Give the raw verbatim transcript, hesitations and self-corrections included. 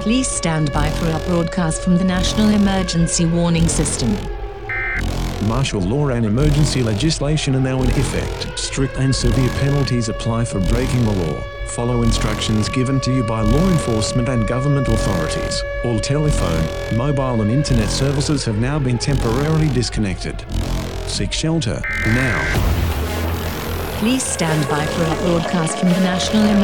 Please stand by for a broadcast from the National Emergency Warning System. Martial law and emergency legislation are now in effect. Strict and severe penalties apply for breaking the law. Follow instructions given to you by law enforcement and government authorities. All telephone, mobile and internet services have now been temporarily disconnected. Seek shelter now. Please stand by for a broadcast from the National Emergency